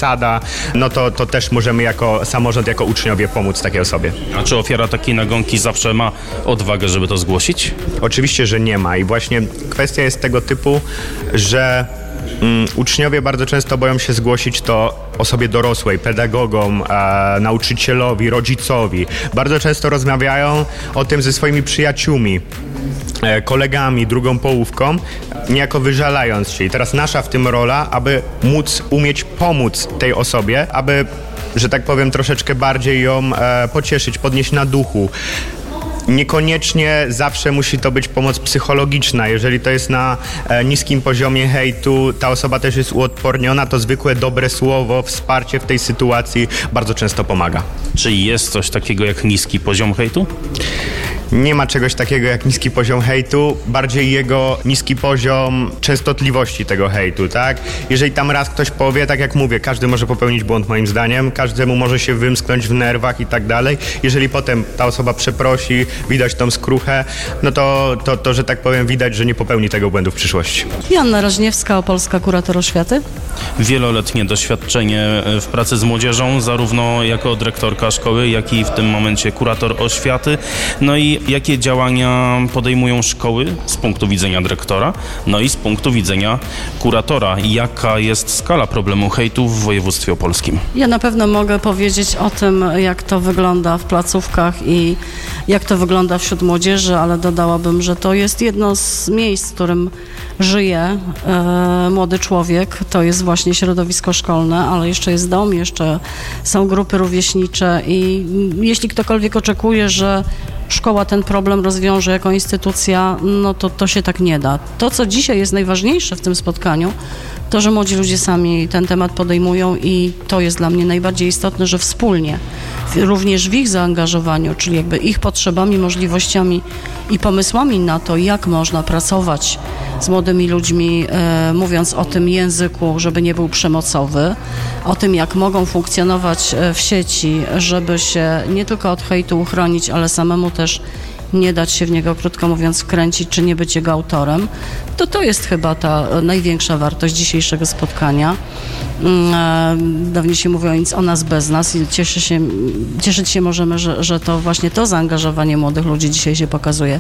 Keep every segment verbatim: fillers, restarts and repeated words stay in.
przesada, no to, to też możemy jako samorząd, jako uczniowie pomóc takiej osobie. A czy ofiara takiej nagonki zawsze ma odwagę, żeby to zgłosić? Oczywiście, że nie ma i właśnie kwestia jest tego typu, że mm, uczniowie bardzo często boją się zgłosić to osobie dorosłej, pedagogom, e, nauczycielowi, rodzicowi. Bardzo często rozmawiają o tym ze swoimi przyjaciółmi, e, kolegami, drugą połówką, niejako wyżalając się. I teraz nasza w tym rola, aby móc, umieć pomóc tej osobie, aby, że tak powiem, troszeczkę bardziej ją e, pocieszyć, podnieść na duchu. Niekoniecznie zawsze musi to być pomoc psychologiczna. Jeżeli to jest na e, niskim poziomie hejtu, ta osoba też jest uodporniona, to zwykłe dobre słowo, wsparcie w tej sytuacji bardzo często pomaga. Czy jest coś takiego jak niski poziom hejtu? Nie ma czegoś takiego jak niski poziom hejtu, bardziej jego niski poziom częstotliwości tego hejtu, tak? Jeżeli tam raz ktoś powie, tak jak mówię, każdy może popełnić błąd moim zdaniem, każdemu może się wymsknąć w nerwach i tak dalej. Jeżeli potem ta osoba przeprosi, widać tą skruchę, no to, to, to, że tak powiem, widać, że nie popełni tego błędu w przyszłości. Joanna Raźniewska, Opolska Kurator Oświaty. Wieloletnie doświadczenie w pracy z młodzieżą, zarówno jako dyrektorka szkoły, jak i w tym momencie kurator oświaty. No i jakie działania podejmują szkoły z punktu widzenia dyrektora, no i z punktu widzenia kuratora? Jaka jest skala problemu hejtu w województwie opolskim? Ja na pewno mogę powiedzieć o tym, jak to wygląda w placówkach i jak to wygląda wśród młodzieży, ale dodałabym, że to jest jedno z miejsc, w którym żyje e, młody człowiek. To jest właśnie środowisko szkolne, ale jeszcze jest dom, jeszcze są grupy rówieśnicze i jeśli ktokolwiek oczekuje, że szkoła ten problem rozwiąże jako instytucja, no to to się tak nie da. To, co dzisiaj jest najważniejsze w tym spotkaniu, to, że młodzi ludzie sami ten temat podejmują i to jest dla mnie najbardziej istotne, że wspólnie, również w ich zaangażowaniu, czyli jakby ich potrzebami, możliwościami i pomysłami na to, jak można pracować z młodymi ludźmi, e, mówiąc o tym języku, żeby nie był przemocowy, o tym, jak mogą funkcjonować w sieci, żeby się nie tylko od hejtu uchronić, ale samemu też nie dać się w niego, krótko mówiąc, wkręcić, czy nie być jego autorem, to to jest chyba ta największa wartość dzisiejszego spotkania. Dawniej się mówiło nic o nas bez nas i cieszy się, cieszyć się możemy, że, że to właśnie to zaangażowanie młodych ludzi dzisiaj się pokazuje.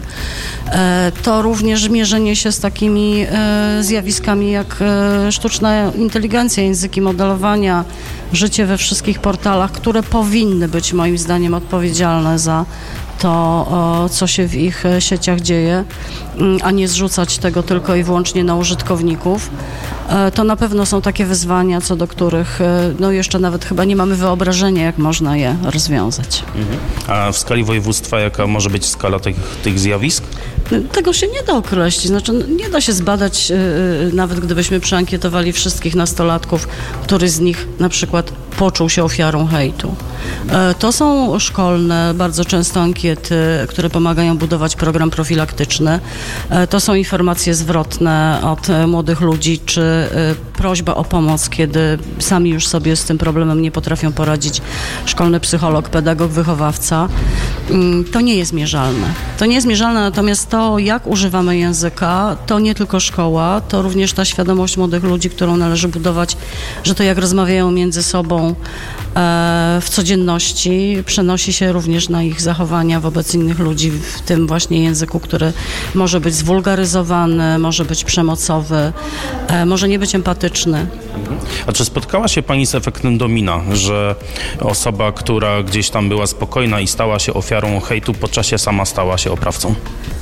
To również mierzenie się z takimi zjawiskami jak sztuczna inteligencja, języki modelowania, życie we wszystkich portalach, które powinny być moim zdaniem odpowiedzialne za to, co się w ich sieciach dzieje, a nie zrzucać tego tylko i wyłącznie na użytkowników. To na pewno są takie wyzwania, co do których no jeszcze nawet chyba nie mamy wyobrażenia, jak można je rozwiązać. Mhm. A w skali województwa jaka może być skala tych, tych zjawisk? Tego się nie da określić, znaczy nie da się zbadać, yy, nawet gdybyśmy przeankietowali wszystkich nastolatków, który z nich na przykład poczuł się ofiarą hejtu. Yy, to są szkolne, bardzo często ankiety, które pomagają budować program profilaktyczny. Yy, to są informacje zwrotne od yy, młodych ludzi, czy yy, prośba o pomoc, kiedy sami już sobie z tym problemem nie potrafią poradzić. Szkolny psycholog, pedagog, wychowawca. Yy, to nie jest mierzalne. To nie jest mierzalne, natomiast to, jak używamy języka, to nie tylko szkoła, to również ta świadomość młodych ludzi, którą należy budować, że to jak rozmawiają między sobą e, w codzienności, przenosi się również na ich zachowania wobec innych ludzi w tym właśnie języku, który może być zwulgaryzowany, może być przemocowy, e, może nie być empatyczny. A czy spotkała się Pani z efektem domina, że osoba, która gdzieś tam była spokojna i stała się ofiarą hejtu, po czasie sama stała się oprawcą?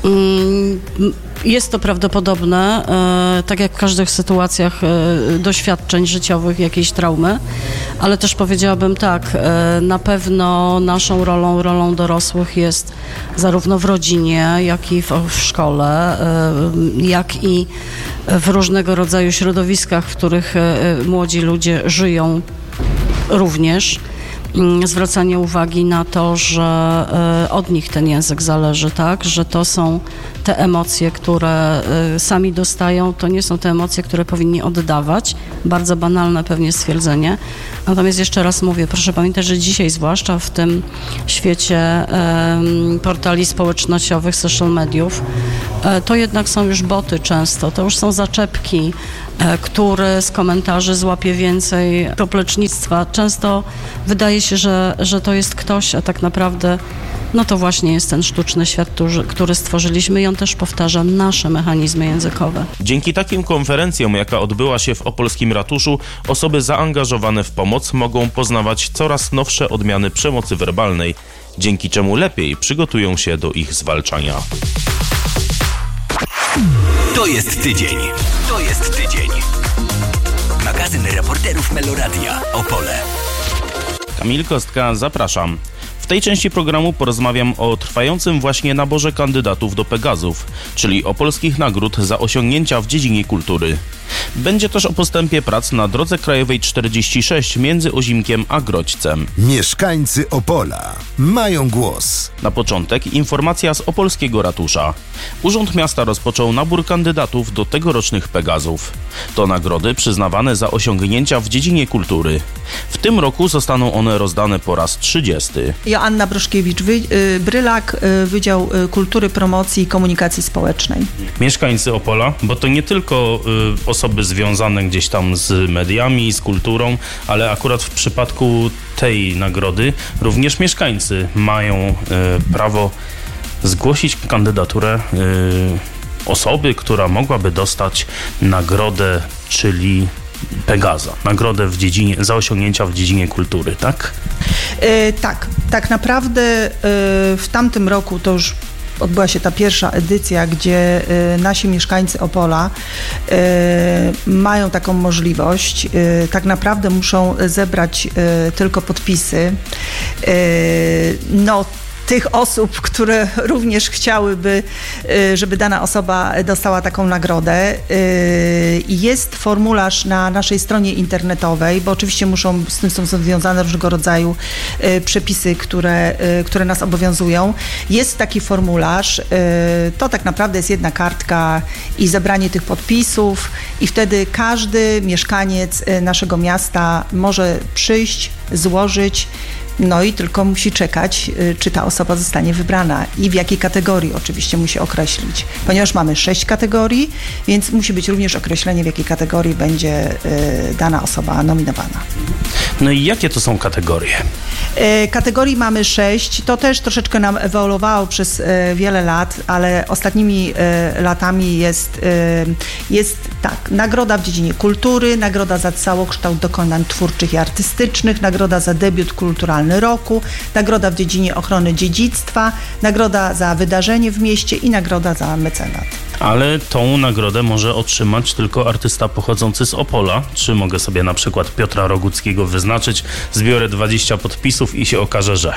Jest to prawdopodobne, e, tak jak w każdych sytuacjach e, doświadczeń życiowych, jakiejś traumy, ale też powiedziałabym tak, e, na pewno naszą rolą, rolą dorosłych jest zarówno w rodzinie, jak i w, w szkole, e, jak i w różnego rodzaju środowiskach, w których e, młodzi ludzie żyją również. Zwracanie uwagi na to, że od nich ten język zależy, tak, że to są te emocje, które sami dostają, to nie są te emocje, które powinni oddawać. Bardzo banalne pewnie stwierdzenie. Natomiast jeszcze raz mówię, proszę pamiętać, że dzisiaj, zwłaszcza w tym świecie um, portali społecznościowych, social mediów, to jednak są już boty często, to już są zaczepki, który z komentarzy złapie więcej poplecznictwa. Często wydaje się, że, że to jest ktoś, a tak naprawdę no to właśnie jest ten sztuczny świat, który, który stworzyliśmy i on też powtarza nasze mechanizmy językowe. Dzięki takim konferencjom, jaka odbyła się w opolskim ratuszu, osoby zaangażowane w pomoc mogą poznawać coraz nowsze odmiany przemocy werbalnej, dzięki czemu lepiej przygotują się do ich zwalczania. To jest tydzień. To jest tydzień. Magazyn reporterów Meloradia Opole. Kamil Kostka, zapraszam. W tej części programu porozmawiam o trwającym właśnie naborze kandydatów do Pegazów, czyli o polskich nagród za osiągnięcia w dziedzinie kultury. Będzie też o postępie prac na drodze krajowej czterdzieści sześć między Ozimkiem a Grodźcem. Mieszkańcy Opola mają głos. Na początek informacja z opolskiego ratusza. Urząd Miasta rozpoczął nabór kandydatów do tegorocznych Pegazów. To nagrody przyznawane za osiągnięcia w dziedzinie kultury. W tym roku zostaną one rozdane po raz trzydziesty. Joanna Broszkiewicz-Brylak, Wydział Kultury, Promocji i Komunikacji Społecznej. Mieszkańcy Opola, bo to nie tylko y, osoby związane gdzieś tam z mediami, z kulturą, ale akurat w przypadku tej nagrody również mieszkańcy mają y, prawo zgłosić kandydaturę y, osoby, która mogłaby dostać nagrodę, czyli Pegaza, nagrodę w dziedzinie, za osiągnięcia w dziedzinie kultury, tak? E, tak, tak naprawdę e, w tamtym roku to już odbyła się ta pierwsza edycja, gdzie e, nasi mieszkańcy Opola e, mają taką możliwość. E, tak naprawdę muszą zebrać e, tylko podpisy. E, no, tych osób, które również chciałyby, żeby dana osoba dostała taką nagrodę. Jest formularz na naszej stronie internetowej, bo oczywiście muszą, z tym są związane różnego rodzaju przepisy, które, które nas obowiązują. Jest taki formularz, to tak naprawdę jest jedna kartka i zebranie tych podpisów i wtedy każdy mieszkaniec naszego miasta może przyjść, złożyć. No i tylko musi czekać, czy ta osoba zostanie wybrana i w jakiej kategorii oczywiście musi określić. Ponieważ mamy sześć kategorii, więc musi być również określenie, w jakiej kategorii będzie y, dana osoba nominowana. No i jakie to są kategorie? Y, kategorii mamy sześć. To też troszeczkę nam ewoluowało przez y, wiele lat, ale ostatnimi y, latami jest, y, jest tak, nagroda w dziedzinie kultury, nagroda za całokształt dokonań twórczych i artystycznych, nagroda za debiut kulturalny roku, nagroda w dziedzinie ochrony dziedzictwa, nagroda za wydarzenie w mieście i nagroda za mecenat. Ale tą nagrodę może otrzymać tylko artysta pochodzący z Opola. Czy mogę sobie na przykład Piotra Roguckiego wyznaczyć, zbiorę dwadzieścia podpisów i się okaże, że...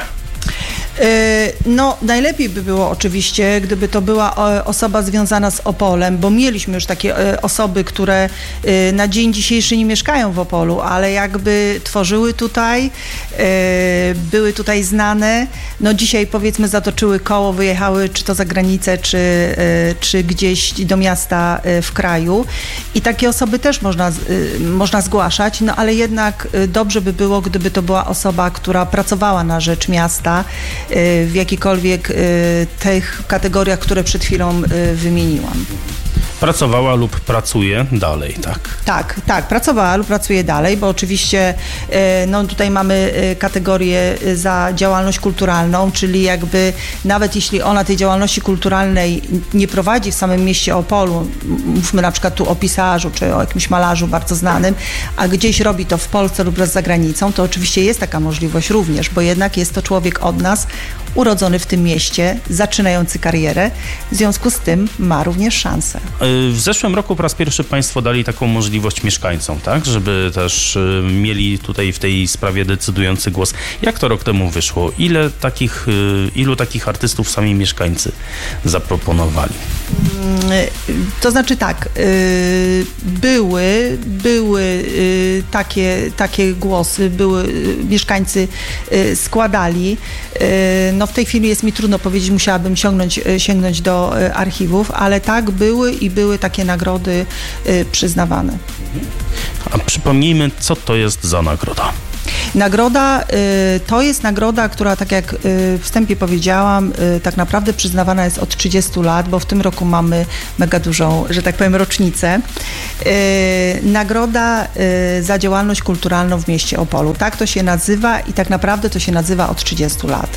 No, najlepiej by było oczywiście, gdyby to była osoba związana z Opolem, bo mieliśmy już takie osoby, które na dzień dzisiejszy nie mieszkają w Opolu, ale jakby tworzyły tutaj, były tutaj znane. No dzisiaj powiedzmy zatoczyły koło, wyjechały czy to za granicę, czy, czy gdzieś do miasta w kraju i takie osoby też można, można zgłaszać, no ale jednak dobrze by było, gdyby to była osoba, która pracowała na rzecz miasta, w jakikolwiek tych kategoriach, które przed chwilą wymieniłam. Pracowała lub pracuje dalej, tak? Tak, tak, pracowała lub pracuje dalej, bo oczywiście no, tutaj mamy kategorię za działalność kulturalną, czyli jakby nawet jeśli ona tej działalności kulturalnej nie prowadzi w samym mieście Opolu, mówmy na przykład tu o pisarzu czy o jakimś malarzu bardzo znanym, a gdzieś robi to w Polsce lub za granicą, to oczywiście jest taka możliwość również, bo jednak jest to człowiek od nas, urodzony w tym mieście, zaczynający karierę, w związku z tym ma również szansę. W zeszłym roku po raz pierwszy Państwo dali taką możliwość mieszkańcom, tak? Żeby też mieli tutaj w tej sprawie decydujący głos. Jak to rok temu wyszło? Ile takich, ilu takich artystów sami mieszkańcy zaproponowali? To znaczy tak, były, były takie, takie głosy, były, mieszkańcy składali. No w tej chwili jest mi trudno powiedzieć, musiałabym sięgnąć, sięgnąć do archiwów, ale tak, były i były takie nagrody przyznawane. A przypomnijmy, co to jest za nagroda? Nagroda to jest nagroda, która, tak jak w wstępie powiedziałam, tak naprawdę przyznawana jest od trzydziestu lat, bo w tym roku mamy mega dużą, że tak powiem, rocznicę. Nagroda za działalność kulturalną w mieście Opolu. Tak to się nazywa i tak naprawdę to się nazywa od trzydziestu lat.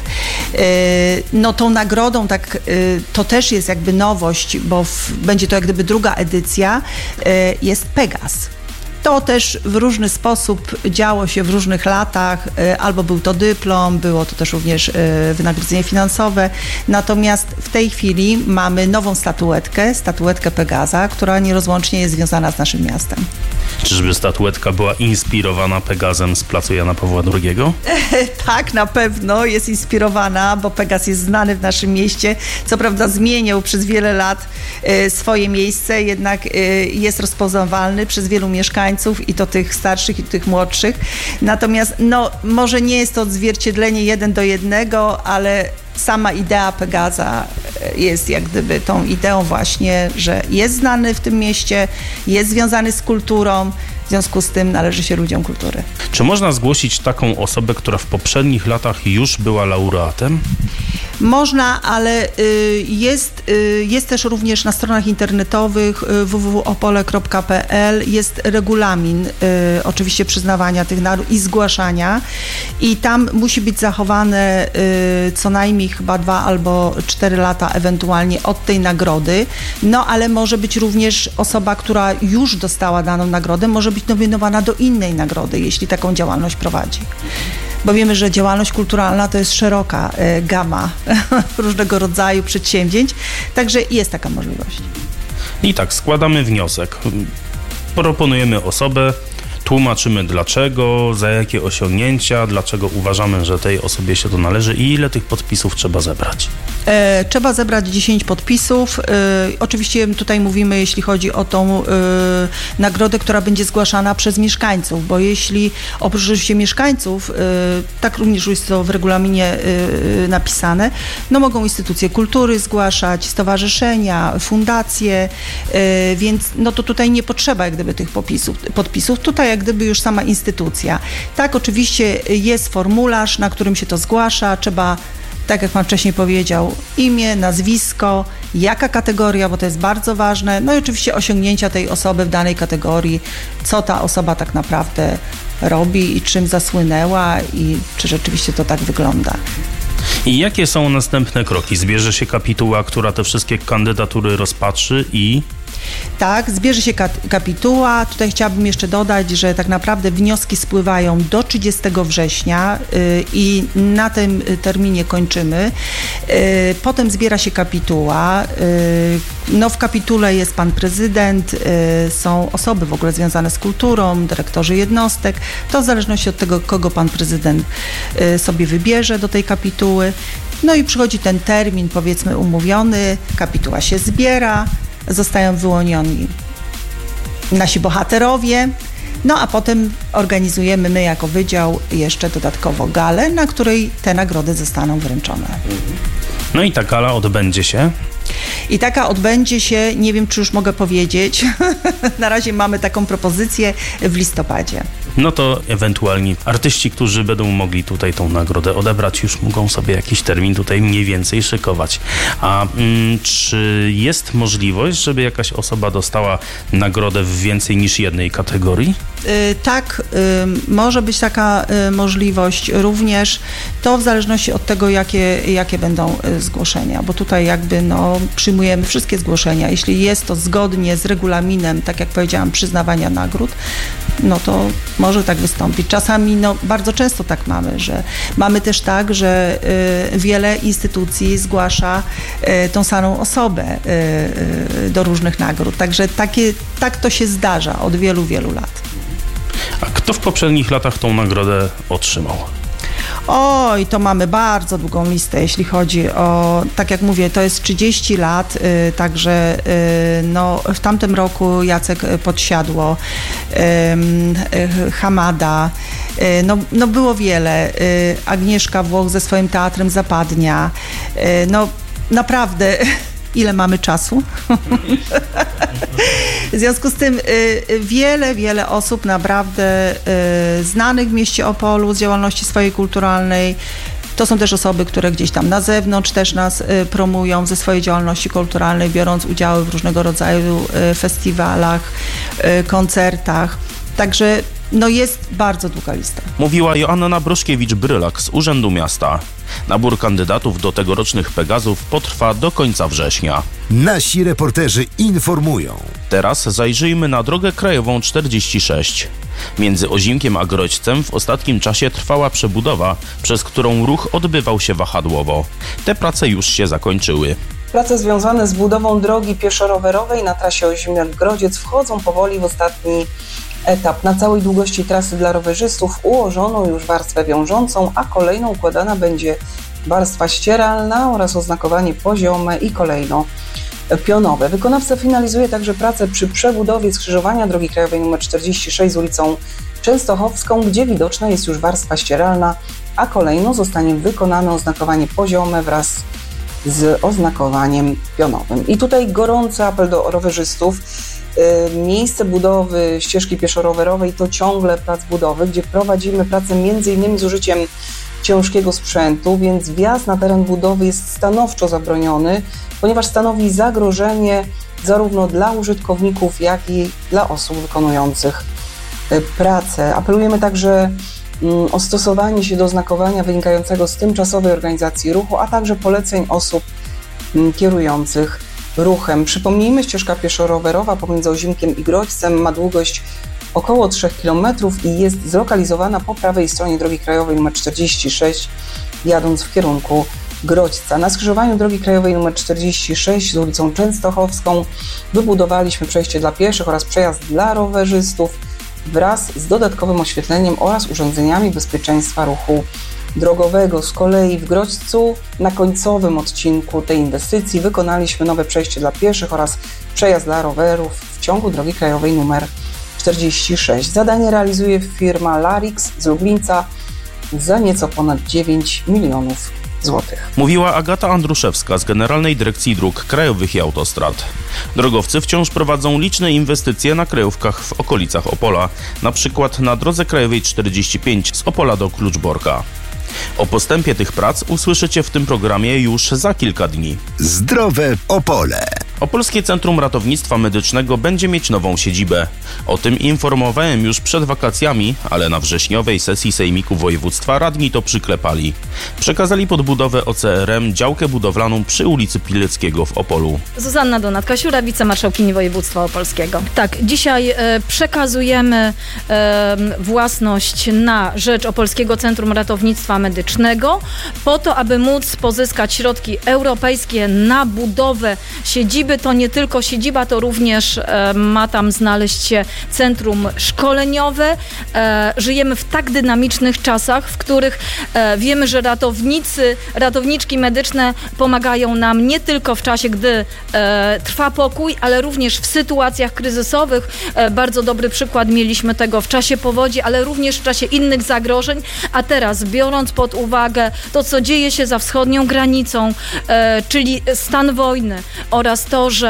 No tą nagrodą, tak, to też jest jakby nowość, bo w, będzie to jak gdyby druga edycja, jest Pegas. To też w różny sposób działo się w różnych latach, albo był to dyplom, było to też również wynagrodzenie finansowe, natomiast w tej chwili mamy nową statuetkę, statuetkę Pegaza, która nierozłącznie jest związana z naszym miastem. Czyżby statuetka była inspirowana Pegazem z placu Jana Pawła drugiego? Tak, na pewno jest inspirowana, bo Pegas jest znany w naszym mieście. Co prawda zmieniał przez wiele lat e, swoje miejsce, jednak e, jest rozpoznawalny przez wielu mieszkańców i to tych starszych i tych młodszych. Natomiast no, może nie jest to odzwierciedlenie jeden do jednego, ale sama idea Pegaza jest jak gdyby tą ideą właśnie, że jest znany w tym mieście, jest związany z kulturą, w związku z tym należy się ludziom kultury. Czy można zgłosić taką osobę, która w poprzednich latach już była laureatem? Można, ale jest, jest też również na stronach internetowych w w w kropka opole kropka p l jest regulamin oczywiście przyznawania tych nagród i zgłaszania i tam musi być zachowane co najmniej chyba dwa albo cztery lata ewentualnie od tej nagrody, no ale może być również osoba, która już dostała daną nagrodę, może być nominowana do innej nagrody, jeśli taką działalność prowadzi. Bo wiemy, że działalność kulturalna to jest szeroka y, gama różnego rodzaju przedsięwzięć, także jest taka możliwość. I tak, składamy wniosek. Proponujemy osobę, tłumaczymy dlaczego, za jakie osiągnięcia, dlaczego uważamy, że tej osobie się to należy i ile tych podpisów trzeba zebrać. E, trzeba zebrać dziesięć podpisów. E, oczywiście tutaj mówimy, jeśli chodzi o tą e, nagrodę, która będzie zgłaszana przez mieszkańców, bo jeśli oprócz oczywiście mieszkańców, e, tak również jest to w regulaminie e, napisane, no mogą instytucje kultury zgłaszać, stowarzyszenia, fundacje, e, więc no to tutaj nie potrzeba jak gdyby tych podpisów. podpisów. Tutaj jak gdyby już sama instytucja. Tak, oczywiście jest formularz, na którym się to zgłasza, trzeba, tak jak pan wcześniej powiedział, imię, nazwisko, jaka kategoria, bo to jest bardzo ważne, no i oczywiście osiągnięcia tej osoby w danej kategorii, co ta osoba tak naprawdę robi i czym zasłynęła i czy rzeczywiście to tak wygląda. I jakie są następne kroki? Zbierze się kapituła, która te wszystkie kandydatury rozpatrzy i... Tak, zbierze się kapituła. Tutaj chciałabym jeszcze dodać, że tak naprawdę wnioski spływają do trzydziestego września yy, i na tym terminie kończymy. Yy, potem zbiera się kapituła. Yy, no w kapitule jest pan prezydent, yy, są osoby w ogóle związane z kulturą, dyrektorzy jednostek. To w zależności od tego, kogo pan prezydent yy, sobie wybierze do tej kapituły. No i przychodzi ten termin, powiedzmy, umówiony, kapituła się zbiera, zostają wyłonieni nasi bohaterowie, no a potem organizujemy my jako wydział jeszcze dodatkowo galę, na której te nagrody zostaną wręczone. No i ta gala odbędzie się? I taka odbędzie się, nie wiem czy już mogę powiedzieć, na razie mamy taką propozycję w listopadzie. No to ewentualnie artyści, którzy będą mogli tutaj tą nagrodę odebrać, już mogą sobie jakiś termin tutaj mniej więcej szykować. A mm, czy jest możliwość, żeby jakaś osoba dostała nagrodę w więcej niż jednej kategorii? Yy, tak, yy, może być taka yy, możliwość również. To w zależności od tego, jakie, jakie będą yy, zgłoszenia, bo tutaj jakby no, przyjmujemy wszystkie zgłoszenia. Jeśli jest to zgodnie z regulaminem, tak jak powiedziałam, przyznawania nagród, no to może tak wystąpić. Czasami, no bardzo często tak mamy, że mamy też tak, że y, wiele instytucji zgłasza y, tą samą osobę y, y, do różnych nagród. Także takie, tak to się zdarza od wielu, wielu lat. A kto w poprzednich latach tą nagrodę otrzymał? Oj, to mamy bardzo długą listę, jeśli chodzi o, tak jak mówię, to jest trzydzieści lat, y, także y, no, w tamtym roku Jacek Podsiadło, y, y, Hamada, y, no, no było wiele, y, Agnieszka Włoch ze swoim teatrem Zapadnia, y, no naprawdę ile mamy czasu. W związku z tym y, wiele, wiele osób naprawdę y, znanych w mieście Opolu z działalności swojej kulturalnej. To są też osoby, które gdzieś tam na zewnątrz też nas y, promują ze swojej działalności kulturalnej, biorąc udziały w różnego rodzaju y, festiwalach, y, koncertach. Także no jest bardzo długa lista. Mówiła Joanna Broszkiewicz-Brylak z Urzędu Miasta. Nabór kandydatów do tegorocznych Pegazów potrwa do końca września. Nasi reporterzy informują. Teraz zajrzyjmy na drogę krajową czterdzieści sześć. Między Ozimkiem a Grodźcem w ostatnim czasie trwała przebudowa, przez którą ruch odbywał się wahadłowo. Te prace już się zakończyły. Prace związane z budową drogi pieszo-rowerowej na trasie Ozimiak-Grodziec wchodzą powoli w ostatni etap. Na całej długości trasy dla rowerzystów ułożono już warstwę wiążącą, a kolejno układana będzie warstwa ścieralna oraz oznakowanie poziome i kolejno pionowe. Wykonawca finalizuje także pracę przy przebudowie skrzyżowania drogi krajowej nr czterdzieści sześć z ulicą Częstochowską, gdzie widoczna jest już warstwa ścieralna, a kolejno zostanie wykonane oznakowanie poziome wraz z oznakowaniem pionowym. I tutaj gorący apel do rowerzystów. Miejsce budowy ścieżki pieszo-rowerowej to ciągle plac budowy, gdzie prowadzimy pracę m.in. z użyciem ciężkiego sprzętu, więc wjazd na teren budowy jest stanowczo zabroniony, ponieważ stanowi zagrożenie zarówno dla użytkowników, jak i dla osób wykonujących pracę. Apelujemy także o stosowanie się do oznakowania wynikającego z tymczasowej organizacji ruchu, a także poleceń osób kierujących ruchem. Przypomnijmy, ścieżka pieszo-rowerowa pomiędzy Ozimkiem i Grodźcem ma długość około trzech kilometrów i jest zlokalizowana po prawej stronie drogi krajowej nr czterdzieści sześć, jadąc w kierunku Grodźca. Na skrzyżowaniu drogi krajowej nr czterdzieści sześć z ulicą Częstochowską wybudowaliśmy przejście dla pieszych oraz przejazd dla rowerzystów wraz z dodatkowym oświetleniem oraz urządzeniami bezpieczeństwa ruchu drogowego. Z kolei w Grodźcu na końcowym odcinku tej inwestycji wykonaliśmy nowe przejście dla pieszych oraz przejazd dla rowerów w ciągu drogi krajowej nr czterdzieści sześć. Zadanie realizuje firma Larix z Lublińca za nieco ponad dziewięć milionów złotych. Mówiła Agata Andruszewska z Generalnej Dyrekcji Dróg Krajowych i Autostrad. Drogowcy wciąż prowadzą liczne inwestycje na krajówkach w okolicach Opola, na przykład na drodze krajowej czterdzieści pięć z Opola do Kluczborka. O postępie tych prac usłyszycie w tym programie już za kilka dni. Zdrowe Opole. Opolskie Centrum Ratownictwa Medycznego będzie mieć nową siedzibę. O tym informowałem już przed wakacjami, ale na wrześniowej sesji Sejmiku Województwa radni to przyklepali. Przekazali pod budowę O C R M działkę budowlaną przy ulicy Pileckiego w Opolu. Zuzanna Donatka-Siura, wicemarszałkini województwa opolskiego. Tak, dzisiaj e, przekazujemy e, własność na rzecz Opolskiego Centrum Ratownictwa Medycznego po to, aby móc pozyskać środki europejskie na budowę siedziby. To nie tylko siedziba, to również e, ma tam znaleźć się centrum szkoleniowe. E, żyjemy w tak dynamicznych czasach, w których e, wiemy, że ratownicy, ratowniczki medyczne pomagają nam nie tylko w czasie, gdy e, trwa pokój, ale również w sytuacjach kryzysowych. E, bardzo dobry przykład mieliśmy tego w czasie powodzi, ale również w czasie innych zagrożeń. A teraz, biorąc pod uwagę to, co dzieje się za wschodnią granicą, e, czyli stan wojny oraz to, że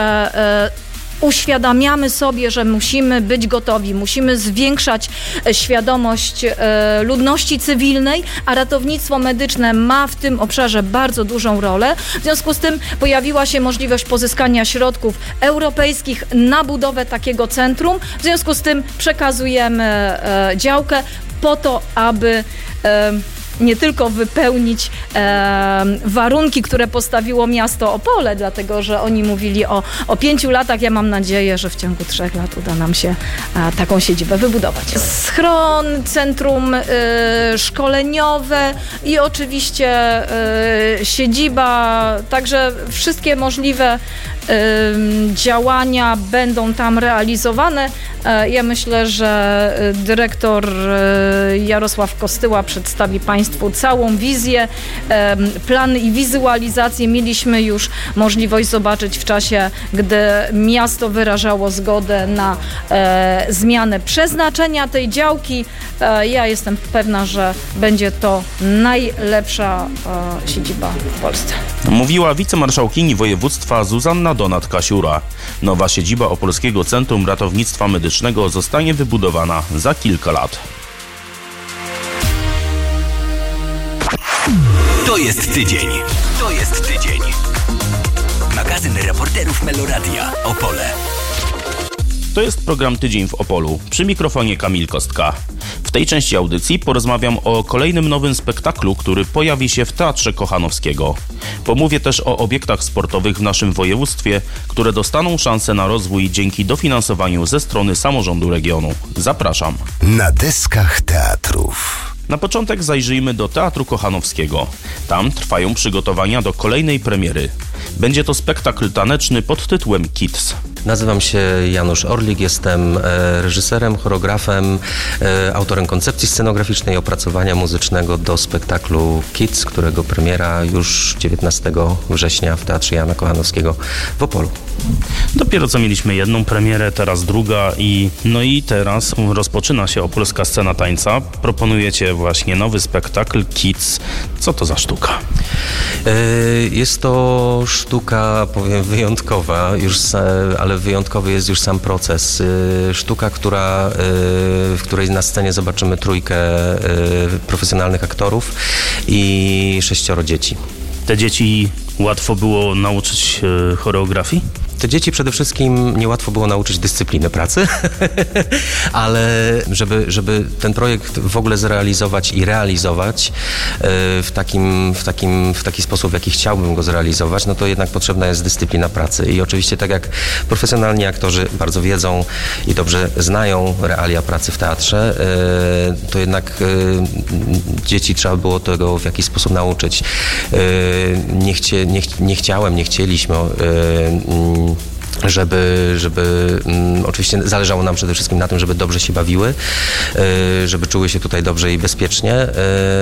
e, uświadamiamy sobie, że musimy być gotowi, musimy zwiększać świadomość e, ludności cywilnej, a ratownictwo medyczne ma w tym obszarze bardzo dużą rolę. W związku z tym pojawiła się możliwość pozyskania środków europejskich na budowę takiego centrum. W związku z tym przekazujemy e, działkę po to, aby e, nie tylko wypełnić e, warunki, które postawiło miasto Opole, dlatego że oni mówili o, o pięciu latach. Ja mam nadzieję, że w ciągu trzech lat uda nam się e, taką siedzibę wybudować. Schron, centrum e, szkoleniowe i oczywiście e, siedziba, także wszystkie możliwe działania będą tam realizowane. Ja myślę, że dyrektor Jarosław Kostyła przedstawi Państwu całą wizję, plan i wizualizację. Mieliśmy już możliwość zobaczyć w czasie, gdy miasto wyrażało zgodę na zmianę przeznaczenia tej działki. Ja jestem pewna, że będzie to najlepsza siedziba w Polsce. Mówiła wicemarszałkini województwa Zuzanna Donat-Kasiura. Nowa siedziba Opolskiego Centrum Ratownictwa Medycznego zostanie wybudowana za kilka lat. To jest tydzień. To jest tydzień. Magazyn reporterów Meloradia Opole. To jest program Tydzień w Opolu. Przy mikrofonie Kamil Kostka. W tej części audycji porozmawiam o kolejnym nowym spektaklu, który pojawi się w Teatrze Kochanowskiego. Pomówię też o obiektach sportowych w naszym województwie, które dostaną szansę na rozwój dzięki dofinansowaniu ze strony samorządu regionu. Zapraszam. Na deskach teatrów. Na początek zajrzyjmy do Teatru Kochanowskiego. Tam trwają przygotowania do kolejnej premiery. Będzie to spektakl taneczny pod tytułem Kids. Nazywam się Janusz Orlik, jestem reżyserem, choreografem, autorem koncepcji scenograficznej i opracowania muzycznego do spektaklu Kids, którego premiera już dziewiętnastego września w Teatrze Jana Kochanowskiego w Opolu. Dopiero co mieliśmy jedną premierę, teraz druga i no i teraz rozpoczyna się opolska scena tańca. Proponujecie właśnie nowy spektakl Kids. Co to za sztuka? Jest to sztuka, powiem, wyjątkowa, już, ale wyjątkowy jest już sam proces. Sztuka, która, w której na scenie zobaczymy trójkę profesjonalnych aktorów i sześcioro dzieci. Te dzieci łatwo było nauczyć choreografii? Te dzieci przede wszystkim niełatwo było nauczyć dyscypliny pracy, ale żeby, żeby ten projekt w ogóle zrealizować i realizować w takim, w takim, w taki sposób, w jaki chciałbym go zrealizować, no to jednak potrzebna jest dyscyplina pracy. I oczywiście tak jak profesjonalni aktorzy bardzo wiedzą i dobrze znają realia pracy w teatrze, to jednak dzieci trzeba było tego w jakiś sposób nauczyć. Nie, chcie, nie, nie chciałem, nie chcieliśmy żeby, żeby um, oczywiście zależało nam przede wszystkim na tym, żeby dobrze się bawiły, y, żeby czuły się tutaj dobrze i bezpiecznie, y,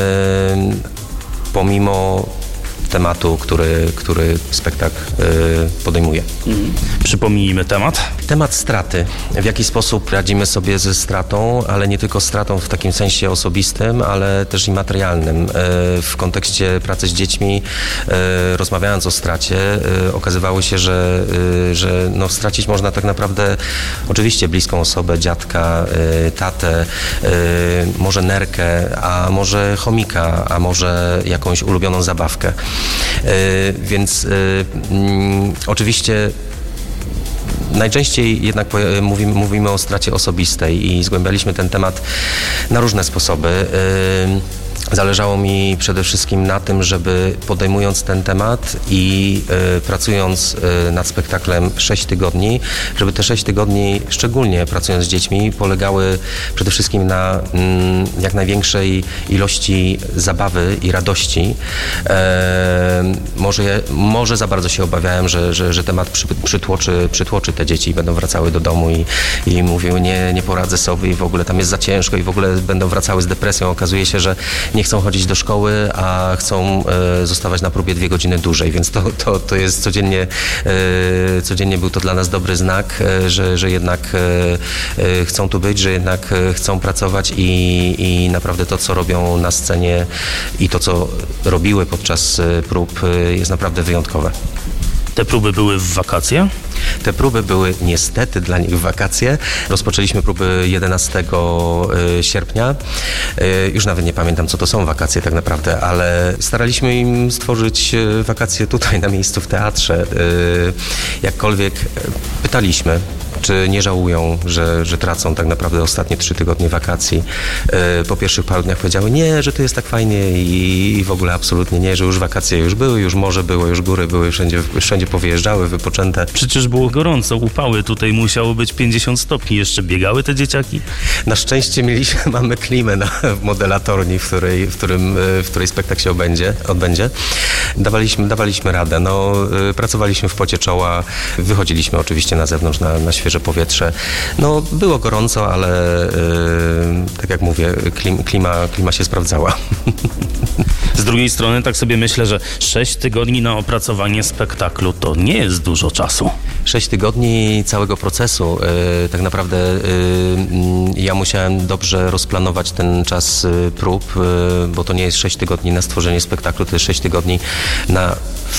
pomimo tematu, który, który spektakl y, podejmuje. Mhm. Przypomnijmy temat. Temat straty. W jaki sposób radzimy sobie ze stratą, ale nie tylko stratą w takim sensie osobistym, ale też i materialnym. Y, w kontekście pracy z dziećmi, y, rozmawiając o stracie, y, okazywało się, że, y, że no, stracić można tak naprawdę oczywiście bliską osobę, dziadka, y, tatę, y, może nerkę, a może chomika, a może jakąś ulubioną zabawkę. Yy, więc yy, yy, oczywiście najczęściej jednak mówimy, mówimy o stracie osobistej i zgłębialiśmy ten temat na różne sposoby. Yy, Zależało mi przede wszystkim na tym, żeby podejmując ten temat i y, pracując y, nad spektaklem sześć tygodni, żeby te sześć tygodni, szczególnie pracując z dziećmi, polegały przede wszystkim na mm, jak największej ilości zabawy i radości. E, może, może za bardzo się obawiałem, że, że, że temat przy, przytłoczy, przytłoczy te dzieci i będą wracały do domu i, i mówiły, nie, nie poradzę sobie i w ogóle tam jest za ciężko i w ogóle będą wracały z depresją. Okazuje się, że nie chcą chodzić do szkoły, a chcą e, zostawać na próbie dwie godziny dłużej, więc to, to, to jest codziennie, e, codziennie był to dla nas dobry znak, e, że, że jednak e, e, chcą tu być, że jednak e, chcą pracować i, i naprawdę to, co robią na scenie i to, co robiły podczas e, prób e, jest naprawdę wyjątkowe. Te próby były w wakacje? Te próby były niestety dla nich w wakacje. Rozpoczęliśmy próby jedenastego sierpnia. Już nawet nie pamiętam, co to są wakacje tak naprawdę, ale staraliśmy im stworzyć wakacje tutaj na miejscu w teatrze. Jakkolwiek pytaliśmy, czy nie żałują, że, że tracą tak naprawdę ostatnie trzy tygodnie wakacji. Po pierwszych paru dniach powiedziały, nie, że tu jest tak fajnie i, i w ogóle absolutnie nie, że już wakacje już były, już morze było, już góry były, wszędzie, wszędzie powyjeżdżały, wypoczęte. Przecież było gorąco, upały, tutaj musiało być pięćdziesiąt stopni, jeszcze biegały te dzieciaki? Na szczęście mieliśmy, mamy klimę na, w modelatorni, w której, w, którym, w której spektakl się obędzie, odbędzie. Dawaliśmy, dawaliśmy radę, no, pracowaliśmy w pocie czoła, wychodziliśmy oczywiście na zewnątrz, na, na świeże powietrze. No, było gorąco, ale yy, tak jak mówię, klim, klima, klima się sprawdzała. Z drugiej strony tak sobie myślę, że sześć tygodni na opracowanie spektaklu to nie jest dużo czasu. Sześć tygodni całego procesu. Yy, tak naprawdę yy, ja musiałem dobrze rozplanować ten czas yy, prób, yy, bo to nie jest sześć tygodni na stworzenie spektaklu, to jest sześć tygodni na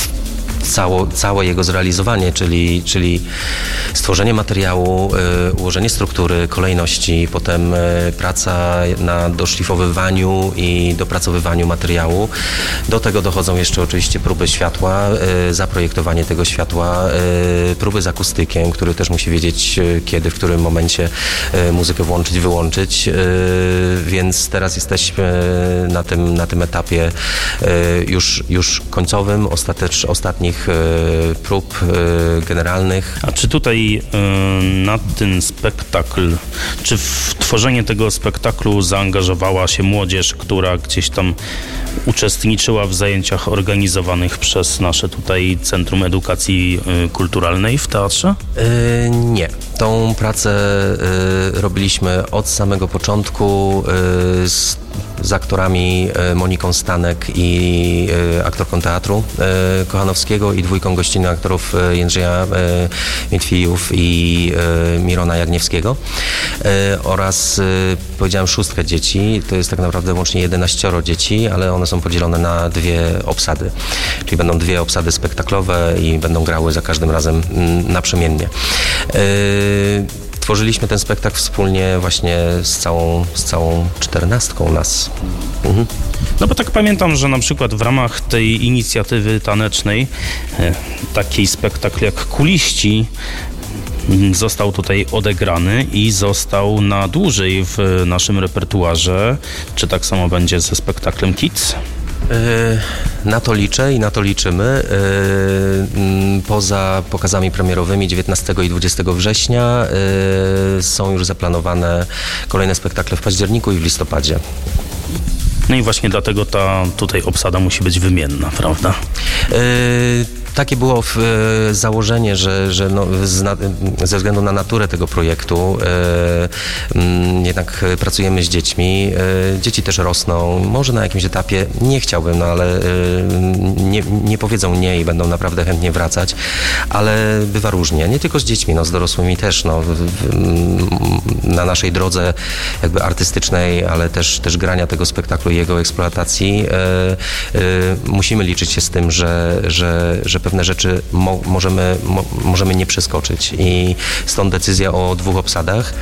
Cało, całe jego zrealizowanie, czyli, czyli stworzenie materiału, y, ułożenie struktury, kolejności, potem y, praca na doszlifowywaniu i dopracowywaniu materiału. Do tego dochodzą jeszcze oczywiście próby światła, y, zaprojektowanie tego światła, y, próby z akustykiem, który też musi wiedzieć y, kiedy, w którym momencie y, muzykę włączyć, wyłączyć, y, więc teraz jesteśmy na tym, na tym etapie y, już, już końcowym, ostatecz, ostatnich prób generalnych. A czy tutaj na ten spektakl, czy w tworzenie tego spektaklu zaangażowała się młodzież, która gdzieś tam uczestniczyła w zajęciach organizowanych przez nasze tutaj Centrum Edukacji Kulturalnej w teatrze? Yy, nie. Tą pracę y, robiliśmy od samego początku y, z, z aktorami y, Moniką Stanek i y, aktorką teatru y, Kochanowskiego i dwójką gościnnych aktorów y, Jędrzeja y, Mietwijów i y, Mirona Jagniewskiego y, oraz y, powiedziałem szóstkę dzieci. To jest tak naprawdę łącznie jedenaścioro dzieci, ale one są podzielone na dwie obsady. Czyli będą dwie obsady spektaklowe i będą grały za każdym razem mm, naprzemiennie. Y, Tworzyliśmy ten spektakl wspólnie właśnie z całą, z całą czternastką nas. Mhm. No bo tak pamiętam, że na przykład w ramach tej inicjatywy tanecznej e, taki spektakl jak Kuliści został tutaj odegrany i został na dłużej w naszym repertuarze. Czy tak samo będzie ze spektaklem Kids? Na to liczę i na to liczymy. Poza pokazami premierowymi dziewiętnastego i dwudziestego września są już zaplanowane kolejne spektakle w październiku i w listopadzie. No i właśnie dlatego ta tutaj obsada musi być wymienna, prawda? Yy... Takie było w, e, założenie, że, że no, zna, ze względu na naturę tego projektu e, m, jednak pracujemy z dziećmi. E, dzieci też rosną. Może na jakimś etapie nie chciałbym, no ale e, nie, nie powiedzą nie i będą naprawdę chętnie wracać, ale bywa różnie. Nie tylko z dziećmi, no, z dorosłymi też. No, w, w, na naszej drodze jakby artystycznej, ale też, też grania tego spektaklu i jego eksploatacji e, e, musimy liczyć się z tym, że, że, że pewne rzeczy mo możemy, mo możemy nie przeskoczyć i stąd decyzja o dwóch obsadach.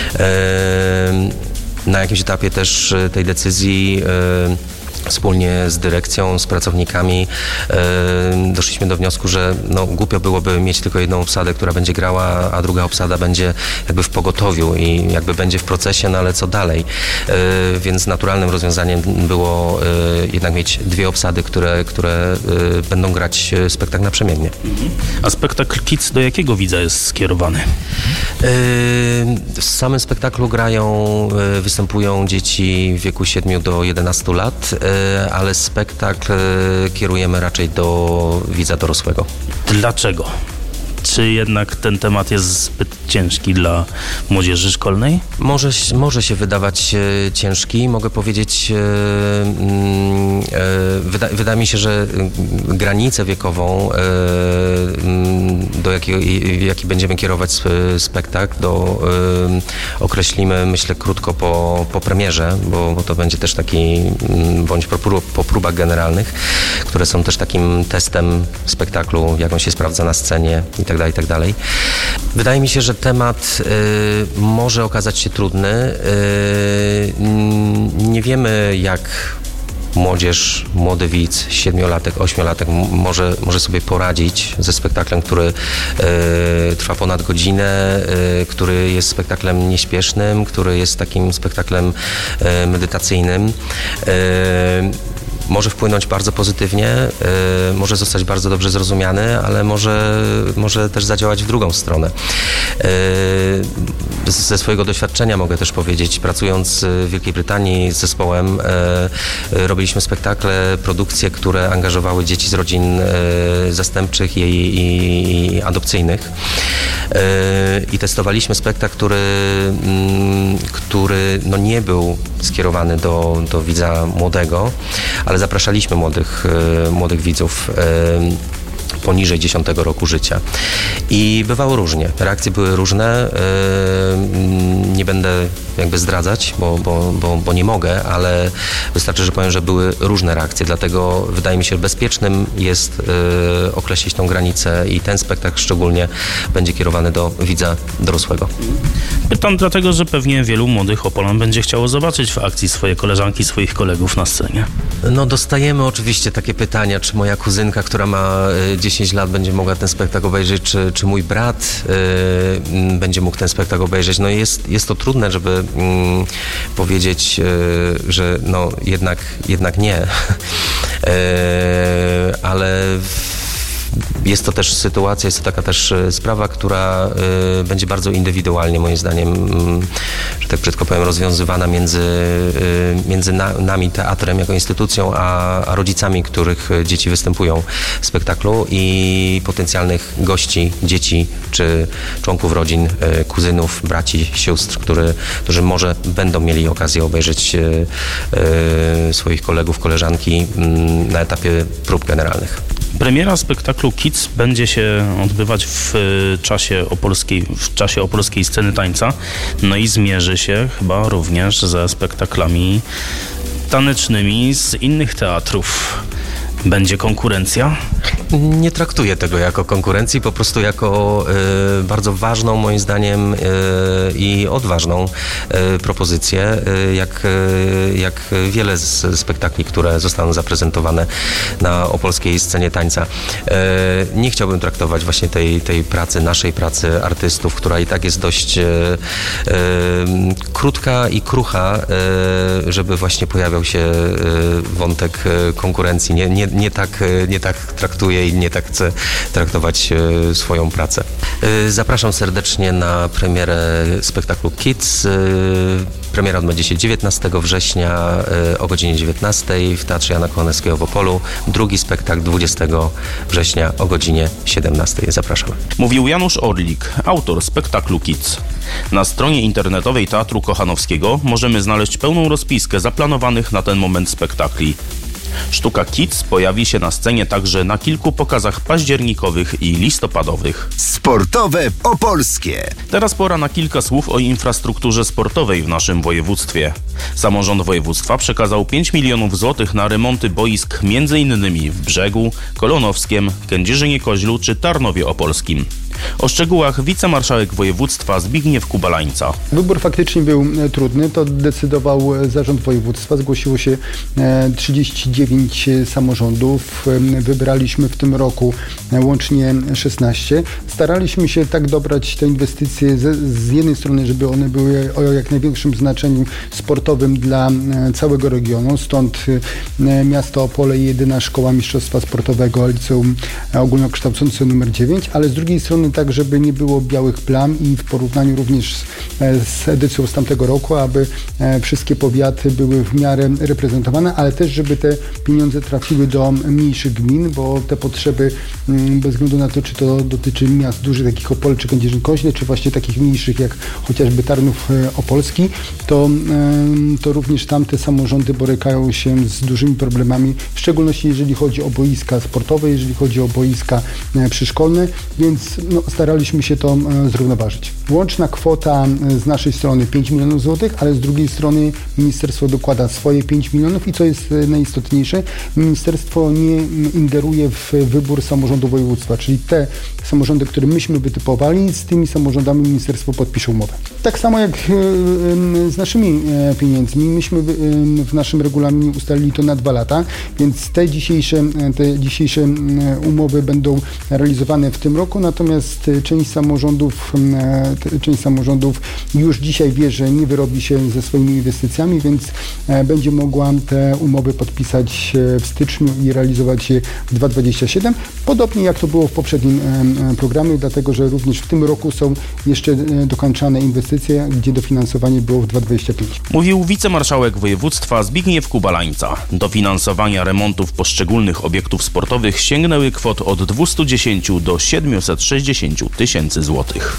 Na jakimś etapie też tej decyzji wspólnie z dyrekcją, z pracownikami e, doszliśmy do wniosku, że no, głupio byłoby mieć tylko jedną obsadę, która będzie grała, a druga obsada będzie jakby w pogotowiu i jakby będzie w procesie, no ale co dalej? E, więc naturalnym rozwiązaniem było e, jednak mieć dwie obsady, które, które e, będą grać spektakl naprzemiennie. A spektakl Kids do jakiego widza jest skierowany? E, w samym spektaklu grają, e, występują dzieci w wieku siedmiu do jedenastu lat, ale spektakl kierujemy raczej do widza dorosłego. Dlaczego? Czy jednak ten temat jest zbyt ciężki dla młodzieży szkolnej? Może, może się wydawać e, ciężki. Mogę powiedzieć, e, e, wyda, wydaje mi się, że granicę wiekową, e, do jakiej, jaki będziemy kierować spektakl, do, e, określimy, myślę, krótko po, po premierze, bo, bo to będzie też taki, bądź po, prób, po próbach generalnych, które są też takim testem spektaklu, jak on się sprawdza na scenie i tak dalej, i tak dalej. Wydaje mi się, że temat y, może okazać się trudny. Y, nie wiemy, jak młodzież, młody widz, siedmiolatek, ośmiolatek może, może sobie poradzić ze spektaklem, który y, trwa ponad godzinę, y, który jest spektaklem nieśpiesznym, który jest takim spektaklem y, medytacyjnym. Y, może wpłynąć bardzo pozytywnie, y, może zostać bardzo dobrze zrozumiany, ale może, może też zadziałać w drugą stronę. Y, ze swojego doświadczenia mogę też powiedzieć, pracując w Wielkiej Brytanii z zespołem, y, y, robiliśmy spektakle, produkcje, które angażowały dzieci z rodzin y, zastępczych i, i, i adopcyjnych. Y, I testowaliśmy spektakl, który, y, który no nie był skierowany do, do widza młodego, ale zapraszaliśmy młodych, młodych widzów poniżej dziesiątego roku życia. I bywało różnie. Reakcje były różne. Nie będę jakby zdradzać, bo, bo, bo, bo nie mogę, ale wystarczy, że powiem, że były różne reakcje. Dlatego wydaje mi się, że bezpiecznym jest określić tą granicę i ten spektakl szczególnie będzie kierowany do widza dorosłego. Pytam dlatego, że pewnie wielu młodych Opolan będzie chciało zobaczyć w akcji swoje koleżanki, swoich kolegów na scenie. No dostajemy oczywiście takie pytania, czy moja kuzynka, która ma dziesięć lat, będzie mogła ten spektakl obejrzeć, czy, czy mój brat y, będzie mógł ten spektakl obejrzeć. No jest, jest to trudne, żeby y, powiedzieć, y, że no jednak, jednak nie. y, ale jest to też sytuacja, jest to taka też sprawa, która y, będzie bardzo indywidualnie, moim zdaniem, y, że tak brzydko powiem, rozwiązywana między, y, między na, nami, teatrem jako instytucją, a, a rodzicami, których dzieci występują w spektaklu i potencjalnych gości, dzieci czy członków rodzin, y, kuzynów, braci, sióstr, który, którzy może będą mieli okazję obejrzeć y, y, swoich kolegów, koleżanki y, na etapie prób generalnych. Premiera spektaklu Kids będzie się odbywać w czasie opolskiej, w czasie opolskiej sceny tańca, no i zmierzy się chyba również ze spektaklami tanecznymi z innych teatrów. Będzie konkurencja? Nie traktuję tego jako konkurencji, po prostu jako y, bardzo ważną, moim zdaniem, y, i odważną y, propozycję, y, jak, y, jak wiele z spektakli, które zostaną zaprezentowane na opolskiej scenie tańca. Y, nie chciałbym traktować właśnie tej, tej pracy, naszej pracy artystów, która i tak jest dość y, y, krótka i krucha, y, żeby właśnie pojawiał się y, wątek y, konkurencji. Nie, nie, nie, tak, nie tak traktuję i nie tak chcę traktować e, swoją pracę. E, zapraszam serdecznie na premierę spektaklu Kids. E, premiera odbędzie się dziewiętnastego września e, o godzinie dziewiętnastej w Teatrze Jana Kochanowskiego w Opolu. Drugi spektakl dwudziestego września o godzinie siedemnastej. Zapraszam. Mówił Janusz Orlik, autor spektaklu Kids. Na stronie internetowej Teatru Kochanowskiego możemy znaleźć pełną rozpiskę zaplanowanych na ten moment spektakli. Sztuka Kids pojawi się na scenie także na kilku pokazach październikowych i listopadowych. Sportowe Opolskie. Teraz pora na kilka słów o infrastrukturze sportowej w naszym województwie. Samorząd województwa przekazał pięć milionów złotych na remonty boisk między innymi w Brzegu, Kolonowskiem, Kędzierzynie-Koźlu czy Tarnowie Opolskim. O szczegółach wicemarszałek województwa Zbigniew Kubalańca. Wybór faktycznie był trudny, to decydował zarząd województwa. Zgłosiło się trzydzieści dziewięć samorządów. Wybraliśmy w tym roku łącznie szesnaście. Staraliśmy się tak dobrać te inwestycje z, z jednej strony, żeby one były o jak największym znaczeniu sportowym dla całego regionu. Stąd miasto Opole i jedyna szkoła mistrzostwa sportowego liceum ogólnokształcące numer dziewięć, ale z drugiej strony tak, żeby nie było białych plam i w porównaniu również z, z edycją z tamtego roku, aby wszystkie powiaty były w miarę reprezentowane, ale też, żeby te pieniądze trafiły do mniejszych gmin, bo te potrzeby, bez względu na to, czy to dotyczy miast dużych, takich jak Opole czy Kędzierzyn-Koźle, czy właśnie takich mniejszych jak chociażby Tarnów Opolski, to, to również tamte samorządy borykają się z dużymi problemami, w szczególności jeżeli chodzi o boiska sportowe, jeżeli chodzi o boiska przyszkolne, więc no, no, staraliśmy się to zrównoważyć. Łączna kwota z naszej strony pięć milionów złotych, ale z drugiej strony ministerstwo dokłada swoje pięć milionów i co jest najistotniejsze, ministerstwo nie ingeruje w wybór samorządu województwa, czyli te samorządy, które myśmy wytypowali, z tymi samorządami ministerstwo podpisze umowę. Tak samo jak z naszymi pieniędzmi, myśmy w naszym regulaminie ustalili to na dwa lata, więc te dzisiejsze, te dzisiejsze umowy będą realizowane w tym roku, natomiast część samorządów, część samorządów już dzisiaj wie, że nie wyrobi się ze swoimi inwestycjami, więc będzie mogła te umowy podpisać w styczniu i realizować je w dwa tysiące dwudziestym siódmym. Podobnie jak to było w poprzednim programie, dlatego że również w tym roku są jeszcze dokończane inwestycje, gdzie dofinansowanie było w dwa tysiące dwudziestym piątym. Mówił wicemarszałek województwa Zbigniew Kubalańca. Dofinansowania remontów poszczególnych obiektów sportowych sięgnęły kwot od dwieście dziesięć do siedemset sześćdziesiąt tysięcy złotych.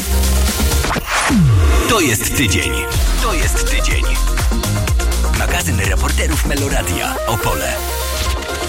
To jest tydzień. To jest tydzień. Magazyn reporterów Meloradia Opole.